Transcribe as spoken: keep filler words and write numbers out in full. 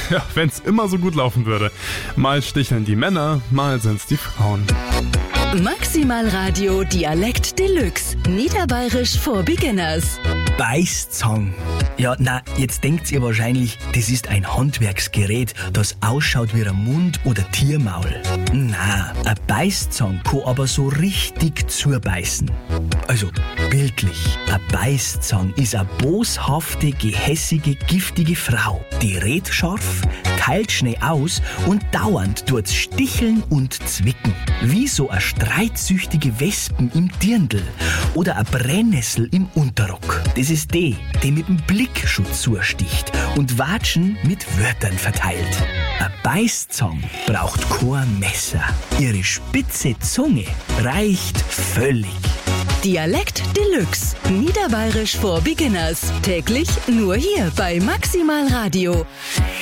Ja, wenn's immer so gut laufen würde. Mal sticheln die Männer, mal sind's die Frauen. Maximal Radio Dialekt Deluxe. Niederbayerisch for Beginners. Beißzang. Ja, na, jetzt denkt ihr wahrscheinlich, das ist ein Handwerksgerät, das ausschaut wie ein Mund- oder Tiermaul. Na, ein Beißzang kann aber so richtig zubeißen. Also, bildlich. Ein Beißzang ist eine boshafte, gehässige, giftige Frau. Die redet scharf, keilt schnell aus und dauernd tut's sticheln und zwicken. Wie so eine streitsüchtige Wespen im Dirndl oder eine Brennnessel im Unterrock. Das ist die, die mit dem Blick schon zusticht und Watschen mit Wörtern verteilt. Ein Beißzang braucht kein Messer. Ihre spitze Zunge reicht völlig. Dialekt Deluxe. Niederbayerisch for Beginners. Täglich nur hier bei Maximal Radio.